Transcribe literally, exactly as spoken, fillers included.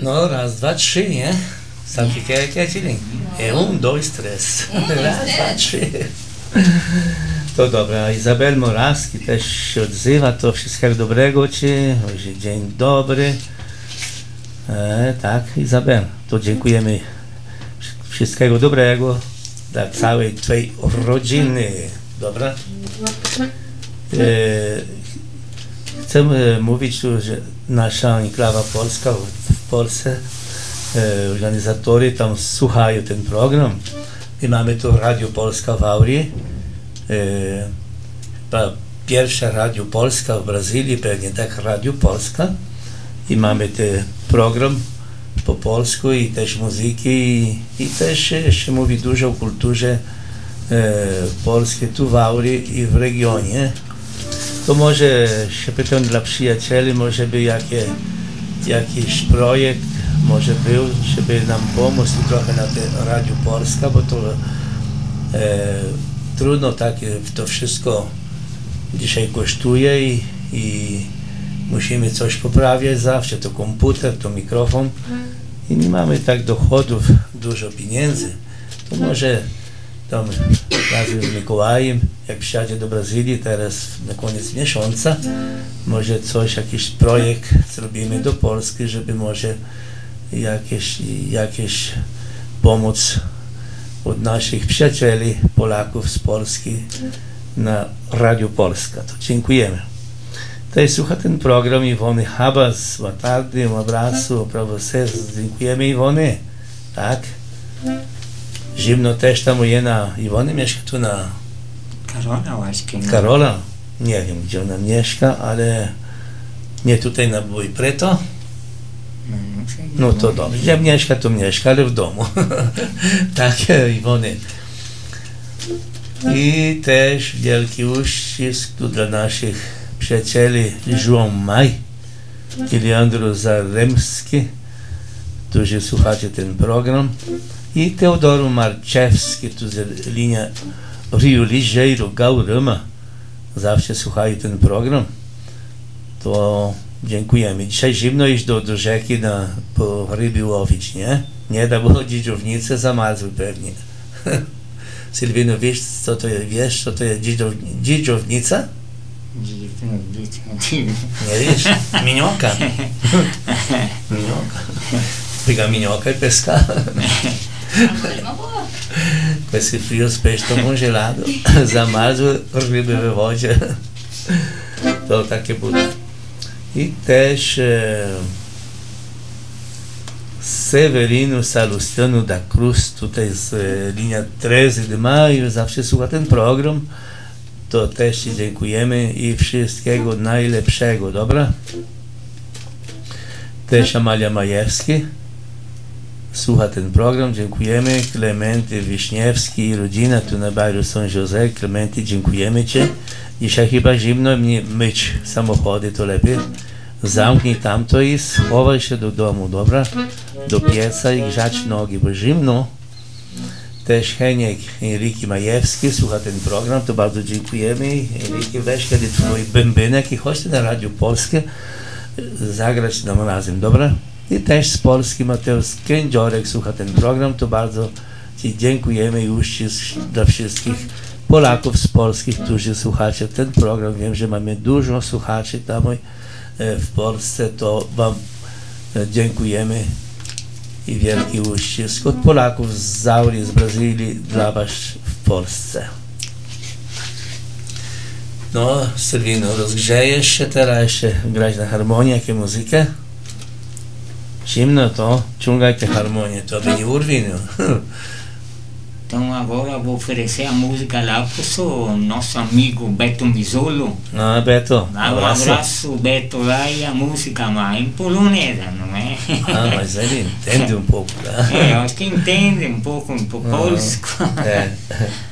No, raz, dwa, trzy, nie? Sabe o que é, que é, Tilim? É um, dois, três. Raz, dwa, trzy. To dobra, Izabel Morawski też się odzywa, to wszystkiego dobrego Ci, dzień dobry. E, tak, Izabel, to dziękujemy, wszystkiego dobrego dla całej Twojej rodziny, dobra? E, chcę mówić tu, że nasza enklawa polska w Polsce, e, organizatorzy tam słuchają ten program i mamy tu Radio Polska w Aurii. E, pierwsza Radio Polska w Brazylii, pewnie tak Radio Polska i mamy ten program po polsku i też muzyki i, i też się mówi dużo o kulturze e, polskiej tu w Aurii i w regionie. To może się pytam dla przyjacieli, może by jakie, jakiś projekt może był, żeby nam pomóc trochę na te Radio Polska, bo to e, trudno tak to wszystko dzisiaj kosztuje i, i musimy coś poprawiać zawsze, to komputer, to mikrofon i nie mamy tak dochodów, dużo pieniędzy. To może tam razem z Mikołajem, jak przyjadzie do Brazylii teraz na koniec miesiąca, może coś, jakiś projekt zrobimy do Polski, żeby może jakieś, jakieś pomóc od naszych przyjacieli, Polaków z Polski na Radio Polska. To dziękujemy. Tutaj słucha ten program Iwony Habas. Boa tarde, um abraço para vocês. Dziękujemy Iwony. Tak? Zimno też tam je na... Iwony mieszka tu na... Karola właśnie. Karola? Nie wiem, gdzie ona mieszka, ale nie tutaj na Bój Preto. No to dobrze, gdzie mieszka, to mieszka, ale w domu. Tak, Iwony. I też wielki uścisk tu dla naszych przyjacieli João Maj i Leandro Zaremski, którzy słuchacie ten program, i Teodoro Marczewski, tu z linia Rio Ligeiro Gaurama, zawsze słuchają ten program. To dziękujemy. Dzisiaj zimno iść do, do rzeki na, po ryby łowić, nie? Nie da, bo dziedzownice zamarzły pewnie. Sylwino, wiesz co to jest, wiesz co to jest dziedzownica? Nie wiesz? Minhoca. Minhoca. Pega minhoca e pescar. Com esse frio os peixes estão congelados. Zamarzły ryby we wodzie. To takie budy. I też e, Severino Salustiano da Cruz, tutaj z e, linia treze de maio, zawsze słucha ten program. To też Ci dziękujemy i wszystkiego najlepszego, dobra? Też Amalia Majewski słucha ten program, dziękujemy. Klementy Wiśniewski i rodzina tu na bairro São José. Klementy, dziękujemy Ci. Dzisiaj chyba zimno, mnie myć samochody to lepiej. Zamknij tamto i schowaj się do domu, dobra? Do pieca i grzać nogi, bo zimno. Też Heniek Enrique Majewski słucha ten program, to bardzo dziękujemy. Enrique, weź kiedy twój bębenek i chodź na Radio Polskie zagrać nam razem, dobra? I też z Polski Mateusz Kędziorek słucha ten program, to bardzo Ci dziękujemy i uścisk dla wszystkich Polaków z Polski, którzy słuchacie ten program. Wiem, że mamy dużo słuchaczy tam w Polsce, to Wam dziękujemy i wielki uścisk od Polaków z Aurii, z Brazylii dla Was w Polsce. No, Sylwino, rozgrzejesz się teraz jeszcze grać na harmonii, jakie muzykę? Zimno to, ciągaj te harmonie, to by nie urwi, no. Então agora vou oferecer a música lá para o nosso amigo Beto Misolo. Ah, Beto, um abraço. abraço, Beto, lá e a música lá em polonesa, não é? Ah, mas ele entende um pouco, tá? É, eu acho que entende um pouco, um pouco polsco. É.